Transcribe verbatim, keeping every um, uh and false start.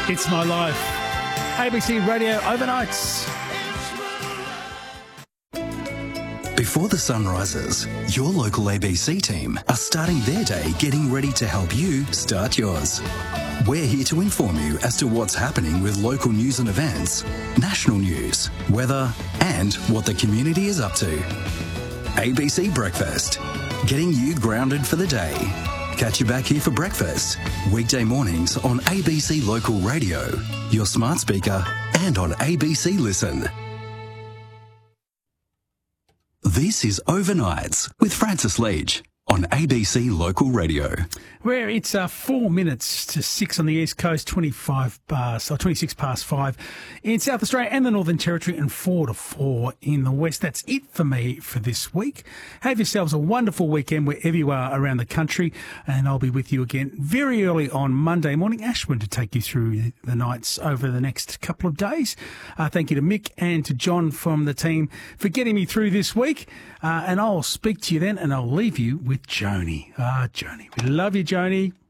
It's My Life. A B C Radio Overnights. Before the sun rises, your local A B C team are starting their day getting ready to help you start yours. We're here to inform you as to what's happening with local news and events, national news, weather, and what the community is up to. A B C Breakfast, getting you grounded for the day. Catch you back here for breakfast, weekday mornings on A B C Local Radio, your smart speaker, and on A B C Listen. This is Overnights with Francis Leach on A B C Local Radio. Where it's uh, four minutes to six on the East Coast, twenty-five past, or twenty-six past five in South Australia and the Northern Territory, and four to four in the West. That's it for me for this week. Have yourselves a wonderful weekend wherever you are around the country, and I'll be with you again very early on Monday morning, Ashwin, to take you through the nights over the next couple of days. Uh, thank you to Mick and to John from the team for getting me through this week, uh, and I'll speak to you then, and I'll leave you with Joni. Ah, Joni. We love you, Joni.